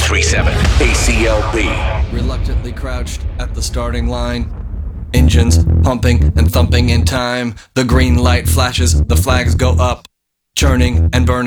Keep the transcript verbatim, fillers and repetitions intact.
three seven A C L B. Reluctantly crouched at the starting line. Engines pumping and thumping in time. The green light flashes, the flags go up. Churning and burning.